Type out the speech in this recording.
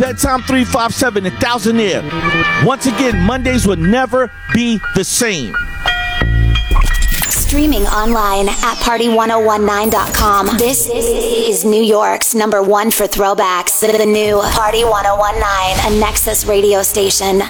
Bedtime 357 and Thousandaire. Once again, Mondays will never be the same. Streaming online at party1019.com. This is New York's #1 for throwbacks. The new Party 1019, a Nexus radio station.